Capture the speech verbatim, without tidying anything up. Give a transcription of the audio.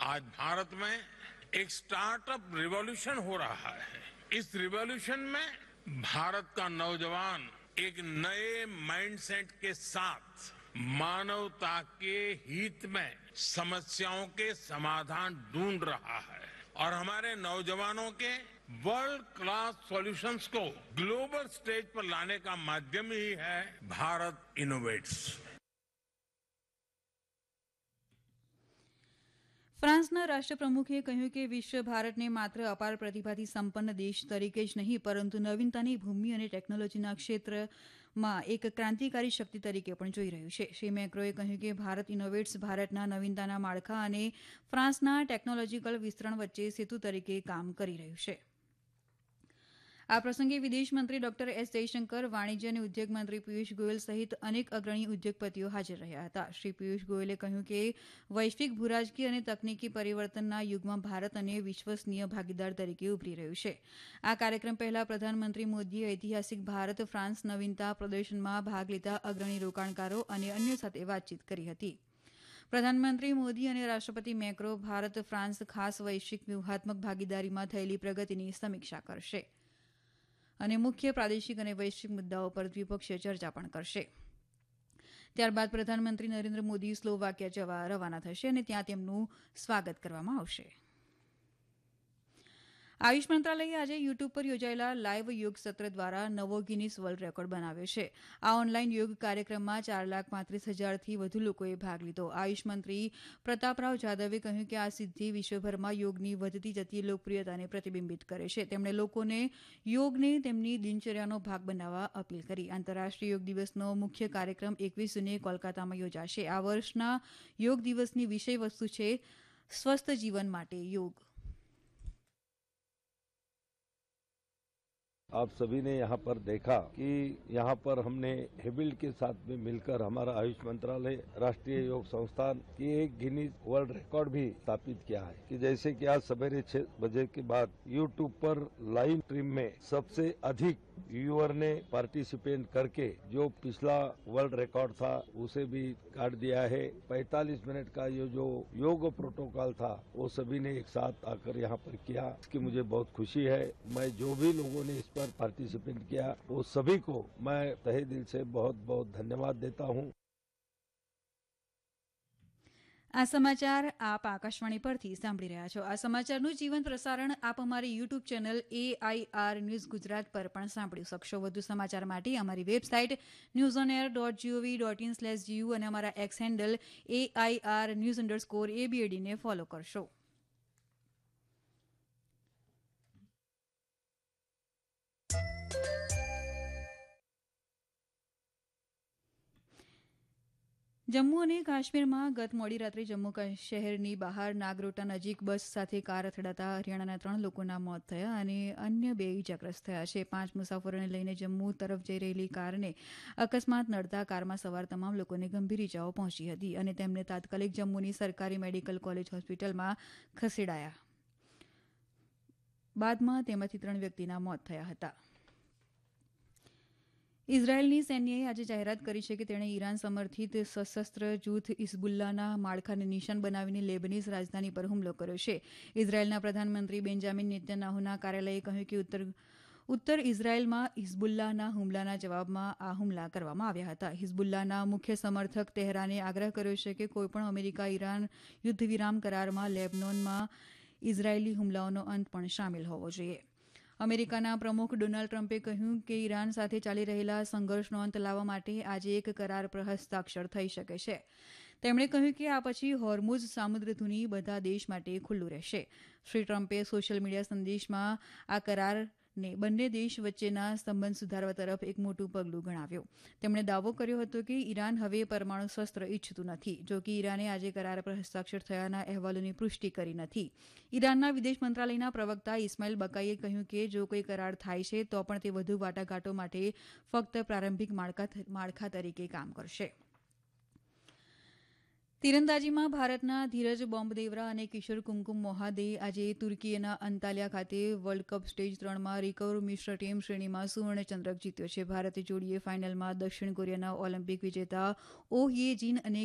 आज भारत में एक स्टार्टअप रिवॉल्यूशन हो रहा है। इस रिवॉल्यूशन में भारत का नौजवान एक नए माइंडसेट के साथ मानवता के हित में समस्याओं के समाधान ढूंढ रहा है और हमारे नौजवानों के वर्ल्ड क्लास सॉल्यूशंस को ग्लोबल स्टेज पर लाने का माध्यम ही है भारत इनोवेट्स। ફ્રાન્સના રાષ્ટ્રપ્રમુખે કહ્યું કે વિશ્વ ભારતને માત્ર અપાર પ્રતિભાથી સંપન્ન દેશ તરીકે જ નહીં પરંતુ નવીનતાની ભૂમિ અને ટેકનોલોજીના ક્ષેત્રમાં એક ક્રાંતિકારી શક્તિ તરીકે પણ જોઈ રહ્યું છે. શ્રી મેક્રોએ કહ્યું કે ભારત ઇનોવેટ્સ ભારતના નવીનતાના માળખા અને ફ્રાન્સના ટેકનોલોજીકલ વિસ્તરણ વચ્ચે સેતુ તરીકે કામ કરી રહ્યું છે. આ પ્રસંગે વિદેશમંત્રી ડોક્ટર એસ જયશંકર, વાણિજ્ય અને ઉદ્યોગ મંત્રી પિયુષ ગોયલ સહિત અનેક અગ્રણી ઉદ્યોગપતિઓ હાજર રહ્યા હતા. શ્રી પિયુષ ગોયલે કહ્યું કે વૈશ્વિક ભૂરાજકીય અને તકનીકી પરિવર્તનના યુગમાં ભારત અને વિશ્વસનીય ભાગીદાર તરીકે ઉભરી રહ્યું છે. આ કાર્યક્રમ પહેલા પ્રધાનમંત્રી મોદીએ ઐતિહાસિક ભારત ફ્રાન્સ નવીનતા પ્રદર્શનમાં ભાગ લેતા અગ્રણી રોકાણકારો અને અન્યો સાથે વાતચીત કરી હતી. પ્રધાનમંત્રી મોદી અને રાષ્ટ્રપતિ મેક્રો ભારત ફ્રાન્સ ખાસ વૈશ્વિક વ્યૂહાત્મક ભાગીદારીમાં થયેલી પ્રગતિની સમીક્ષા કરશે અને મુખ્ય પ્રાદેશિક અને વૈશ્વિક મુદ્દાઓ પર દ્વિપક્ષીય ચર્ચા પણ કરશે. ત્યારબાદ પ્રધાનમંત્રી નરેન્દ્ર મોદી સ્લોવાકિયા જવા રવાના થશે અને ત્યાં તેમનું સ્વાગત કરવામાં આવશે. આયુષ મંત્રાલયે આજે યુટ્યુબ પર યોજાયેલા લાઇવ યોગ સત્ર દ્વારા નવો ગિનીસ વર્લ્ડ રેકોર્ડ બનાવ્યો છે. આ ઓનલાઇન યોગ કાર્યક્રમમાં ચાર લાખ પાંત્રીસ હજારથી વધુ લોકોએ ભાગ લીધો. આયુષ મંત્રી પ્રતાપરાવ જાદવે કહ્યું કે આ સિદ્ધિ વિશ્વભરમાં યોગની વધતી જતી લોકપ્રિયતાને પ્રતિબિંબિત કરે છે. તેમણે લોકોને યોગને તેમની દિનચર્યાનો ભાગ બનાવવા અપીલ કરી. આંતરરાષ્ટ્રીય યોગ દિવસનો મુખ્ય કાર્યક્રમ એકવીસ જૂને કોલકાતામાં યોજાશે. આ વર્ષના યોગ દિવસની વિષય વસ્તુ છે સ્વસ્થ જીવન માટે યોગ. आप सभी ने यहाँ पर देखा कि यहाँ पर हमने हेबिल्ड के साथ में मिलकर हमारा आयुष मंत्रालय, राष्ट्रीय योग संस्थान की एक गिनीज वर्ल्ड रिकॉर्ड भी स्थापित किया है कि जैसे कि आज सवेरे छह बजे के बाद यूट्यूब पर लाइव स्ट्रीम में सबसे अधिक व्यूअर ने पार्टिसिपेट करके जो पिछला वर्ल्ड रिकॉर्ड था उसे भी काट दिया है. पैंतालीस मिनट का ये जो योग प्रोटोकॉल था वो सभी ने एक साथ आकर यहाँ पर किया. इसकी मुझे बहुत खुशी है. मैं जो भी लोगों ने इस पर पार्टिसिपेट किया वो सभी को मैं तहे दिल से बहुत बहुत धन्यवाद देता हूँ. આ સમાચાર આપ આકાશવાણી પરથી સાંભળી રહ્યા છો. આ સમાચારનું જીવંત પ્રસારણ આપ અમારી YouTube channel AIR news Gujarat પર પણ સાંભળી શકશો. વધુ સમાચાર માટે અમારી website news on air dot GOV dot in slash GU અને અમારા x handle AIR news underscore એબીએડીને follow કરશો. જમ્મુ અને કાશ્મીરમાં ગત મોડી રાત્રે જમ્મુ શહેરની બહાર નાગરોટા નજીક બસ સાથે કાર અથડાતા હરિયાણાના ત્રણ લોકોના મોત થયા અને અન્ય બે ઇજાગ્રસ્ત થયા છે. પાંચ મુસાફરોને લઈને જમ્મુ તરફ જઈ રહેલી કારને અકસ્માત નડતા કારમાં સવાર તમામ લોકોને ગંભીર ઇજાઓ પહોંચી હતી અને તેમને તાત્કાલિક જમ્મુની સરકારી મેડિકલ કોલેજ હોસ્પિટલમાં ખસેડાયા. બાદમાં તેમાંથી ત્રણ વ્યક્તિના મોત થયા હતા. ઇઝરાયેલની સૈન્યએ આજે જાહેરાત કરી છે કે તેણે ઈરાન સમર્થિત સશસ્ત્ર જૂથ હિઝબુલ્લાના માળખાને નિશાન બનાવીને લેબનીઝ રાજધાની પર હુમલો કર્યો છે. ઇઝરાયેલના પ્રધાનમંત્રી બેન્જામિન નેતન્યાહુના કાર્યાલયે કહ્યું કે ઉત્તર ઉત્તર ઇઝરાયેલમાં હિઝબુલ્લાના હુમલાના જવાબમાં આ હુમલા કરવામાં આવ્યા હતા. હિઝબુલ્લાના મુખ્ય સમર્થક તેહરાને આગ્રહ કર્યો છે કે કોઈપણ અમેરિકા ઈરાન યુદ્ધ વિરામ કરારમાં લેબનોનમાં ઇઝરાયેલી હુમલાઓનો અંત પણ શામેલ હોવો જોઈએ. અમેરિકાના પ્રમુખ ડોનાલ્ડ ટ્રમ્પે કહ્યું કે ઈરાન સાથે ચાલી રહેલા સંઘર્ષનો અંત લાવવા માટે આજે એક કરાર પર હસ્તાક્ષર થઈ શકે છે. તેમણે કહ્યું કે આ પછી હોર્મુઝ સામુદ્રધુની બધા દેશ માટે ખુલ્લું રહેશે. શ્રી ટ્રમ્પે સોશિયલ મીડિયા સંદેશમાં આ કરારને બંને દેશ વચ્ચેના સંબંધ સુધારવા તરફ એક મોટું પગલું ગણાવ્યું. તેમણે દાવો કર્યો હતો કે ઈરાન હવે પરમાણુ શસ્ત્ર ઇચ્છતું નથી. જો કે ઈરાને આજે કરાર પર હસ્તાક્ષર થયાના અહેવાલોની પુષ્ટિ કરી નથી. ઈરાનના વિદેશ મંત્રાલયના પ્રવક્તા ઇસ્માઇલ બકાઈએ કહ્યું કે જો કોઈ કરાર થાય છે તો પણ તે વધુ વાટાઘાટો માટે ફક્ત પ્રારંભિક માળખા તરીકે કામ કરશે. તીરંદાજીમાં ભારતના ધીરજ બોમ્બદેવરા અને કિશોર કુમકુમ મોહાદે આજે તુર્કીના અંતાલિયા ખાતે વર્લ્ડ કપ સ્ટેજ ત્રણમાં રિકર્વ મિશ્ર ટીમ શ્રેણીમાં સુવર્ણ ચંદ્રક જીત્યો છે. ભારતીય જોડીએ ફાઇનલમાં દક્ષિણ કોરિયાના ઓલિમ્પિક વિજેતા ઓહ યે જીન અને